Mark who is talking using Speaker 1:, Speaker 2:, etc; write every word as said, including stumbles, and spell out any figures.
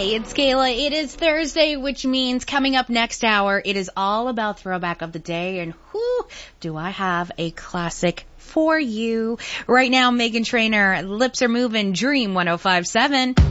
Speaker 1: Hey, it's Kayla. It is Thursday, which means coming up next hour, it is all about throwback of the day. And whoo, do I have a classic for you. Right now, Meghan Trainor, Lips Are Moving, Dream one oh five point seven.